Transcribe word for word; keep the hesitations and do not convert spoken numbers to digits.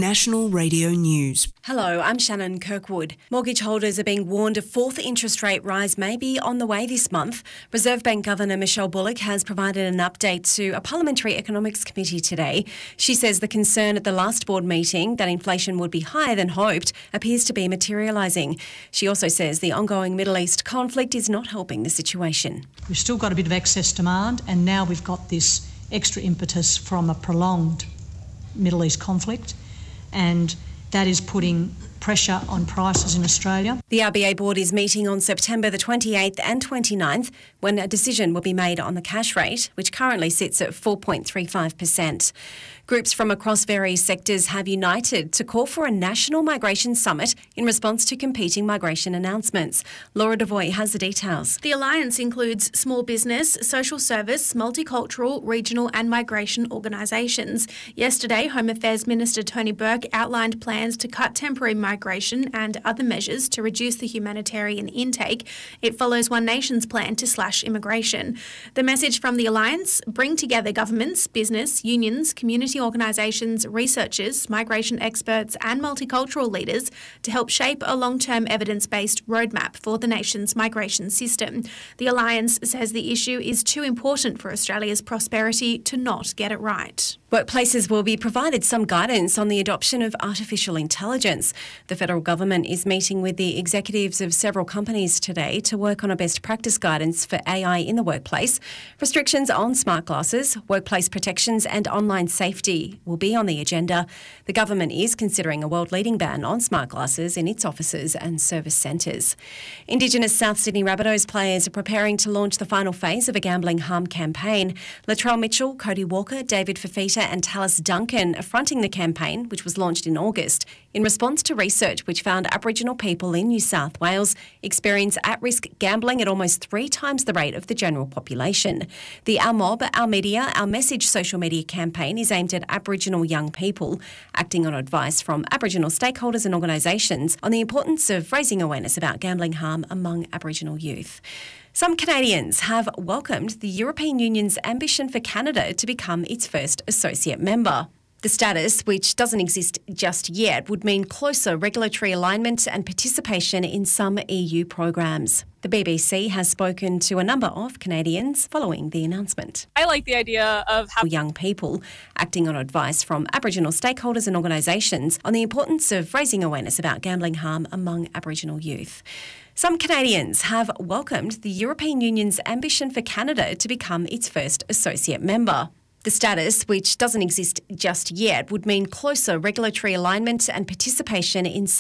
National Radio News. Hello, I'm Shannon Kirkwood. Mortgage holders are being warned a fourth interest rate rise may be on the way this month. Reserve Bank Governor Michelle Bullock has provided an update to a Parliamentary Economics Committee today. She says the concern at the last board meeting that inflation would be higher than hoped appears to be materialising. She also says the ongoing Middle East conflict is not helping the situation. We've still got a bit of excess demand, and now we've got this extra impetus from a prolonged Middle East conflict, and that is putting pressure on prices in Australia. The R B A board is meeting on September the twenty-eighth and twenty-ninth when a decision will be made on the cash rate, which currently sits at four point three five percent. Groups from across various sectors have united to call for a national migration summit in response to competing migration announcements. Laura Devoy has the details. The alliance includes small business, social service, multicultural, regional and migration organisations. Yesterday, Home Affairs Minister Tony Burke outlined plans to cut temporary migration and other measures to reduce the humanitarian intake. It follows One Nation's plan to slash immigration. The message from the alliance: bring together governments, business, unions, community organisations, researchers, migration experts and multicultural leaders to help shape a long-term evidence-based roadmap for the nation's migration system. The alliance says the issue is too important for Australia's prosperity to not get it right. Workplaces will be provided some guidance on the adoption of artificial intelligence. The federal government is meeting with the executives of several companies today to work on a best practice guidance for A I in the workplace. Restrictions on smart glasses, workplace protections and online safety will be on the agenda. The government is considering a world-leading ban on smart glasses in its offices and service centres. Indigenous South Sydney Rabbitohs players are preparing to launch the final phase of a gambling harm campaign. Latrell Mitchell, Cody Walker, David Fafita and Tallis Duncan are fronting the campaign, which was launched in August, in response to research which found Aboriginal people in New South Wales experience at-risk gambling at almost three times the rate of the general population. The Our Mob, Our Media, Our Message social media campaign is aimed at Aboriginal young people, acting on advice from Aboriginal stakeholders and organisations on the importance of raising awareness about gambling harm among Aboriginal youth. Some Canadians have welcomed the European Union's ambition for Canada to become its first associate member. The status, which doesn't exist just yet, would mean closer regulatory alignment and participation in some E U programs. The B B C has spoken to a number of Canadians following the announcement. I like the idea of how young people, acting on advice from Aboriginal stakeholders and organisations on the importance of raising awareness about gambling harm among Aboriginal youth. Some Canadians have welcomed the European Union's ambition for Canada to become its first associate member. The status, which doesn't exist just yet, would mean closer regulatory alignment and participation in